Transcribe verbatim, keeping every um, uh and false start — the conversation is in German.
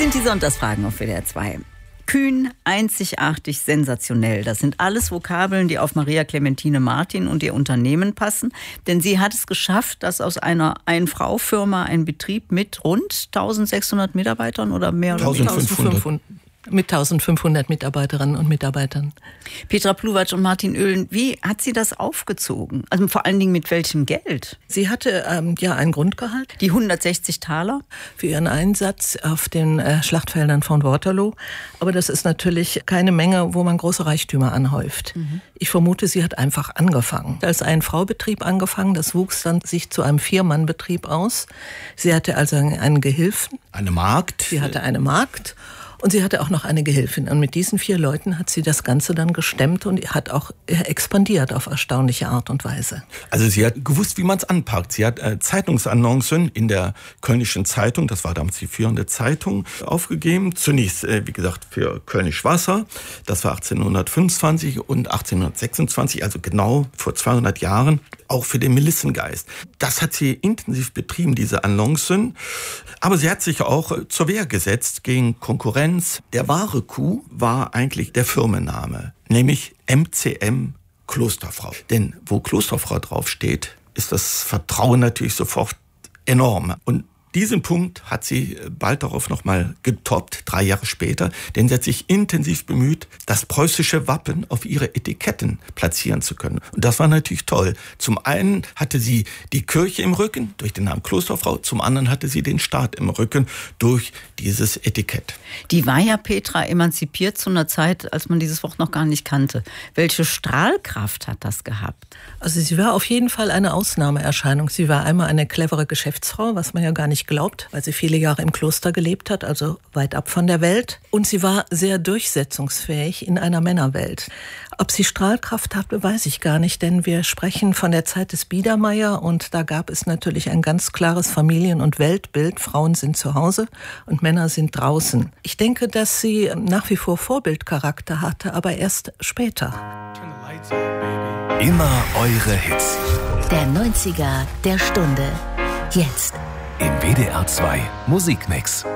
sind die Sonntagsfragen auf W D R zwei. Kühn, einzigartig, sensationell. Das sind alles Vokabeln, die auf Maria Clementine Martin und ihr Unternehmen passen. Denn sie hat es geschafft, dass aus einer Ein-Frau-Firma ein Betrieb mit rund eintausendsechshundert Mitarbeitern oder mehr oder weniger eintausendfünfhundert. Mit eintausendfünfhundert Mitarbeiterinnen und Mitarbeitern. Petra Pluwatsch und Martin Oehlen, wie hat sie das aufgezogen? Also vor allen Dingen mit welchem Geld? Sie hatte ähm, ja ein Grundgehalt. Die hundertsechzig Taler? Für ihren Einsatz auf den äh, Schlachtfeldern von Waterloo. Aber das ist natürlich keine Menge, wo man große Reichtümer anhäuft. Mhm. Ich vermute, sie hat einfach angefangen. Als Ein-Frau-Betrieb angefangen, das wuchs dann sich zu einem Vier-Mann-Betrieb aus. Sie hatte also einen Gehilfen. Eine Magd. Sie hatte eine Magd. Und sie hatte auch noch eine Gehilfin. Und mit diesen vier Leuten hat sie das Ganze dann gestemmt und hat auch expandiert auf erstaunliche Art und Weise. Also sie hat gewusst, wie man es anpackt. Sie hat äh, Zeitungsannoncen in der Kölnischen Zeitung, das war damals die führende Zeitung, aufgegeben. Zunächst, äh, wie gesagt, für Kölnisch Wasser. Das war achtzehnhundertfünfundzwanzig und achtzehnhundertsechsundzwanzig, also genau vor zweihundert Jahren, auch für den Melissengeist. Das hat sie intensiv betrieben, diese Annoncen. Aber sie hat sich auch zur Wehr gesetzt gegen Konkurrenz. Der wahre Coup war eigentlich der Firmenname, nämlich M C M Klosterfrau. Denn wo Klosterfrau draufsteht, ist das Vertrauen natürlich sofort enorm. Und diesen Punkt hat sie bald darauf nochmal getoppt, drei Jahre später, denn sie hat sich intensiv bemüht, das preußische Wappen auf ihre Etiketten platzieren zu können. Und das war natürlich toll. Zum einen hatte sie die Kirche im Rücken durch den Namen Klosterfrau, zum anderen hatte sie den Staat im Rücken durch dieses Etikett. Die war ja, Petra, emanzipiert zu einer Zeit, als man dieses Wort noch gar nicht kannte. Welche Strahlkraft hat das gehabt? Also sie war auf jeden Fall eine Ausnahmeerscheinung. Sie war einmal eine clevere Geschäftsfrau, was man ja gar nicht glaubt, weil sie viele Jahre im Kloster gelebt hat, also weit ab von der Welt. Und sie war sehr durchsetzungsfähig in einer Männerwelt. Ob sie Strahlkraft hatte, weiß ich gar nicht, denn wir sprechen von der Zeit des Biedermeier und da gab es natürlich ein ganz klares Familien- und Weltbild. Frauen sind zu Hause und Männer sind draußen. Ich denke, dass sie nach wie vor Vorbildcharakter hatte, aber erst später. Immer eure Hits. Der neunziger der Stunde. Jetzt. Im W D R zwei Musikmix.